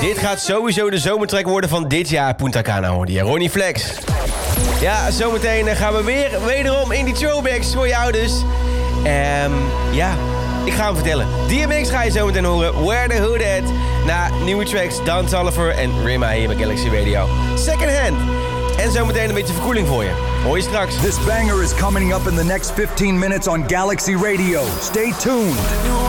Dit gaat sowieso de zomertrack worden van dit jaar. Punta Cana hoorde je. Ronnie Flex. Ja, zometeen gaan we wederom in die throwbacks voor jou dus. Ja, ik ga hem vertellen. DMX ga je zometeen horen. Where the Hood At. Na nieuwe tracks Don Toliver en Rima hier bij Galaxy Radio. Second Hand. En zometeen een beetje verkoeling voor je. Hoor je straks. This banger is coming up in the next 15 minutes on Galaxy Radio. Stay tuned.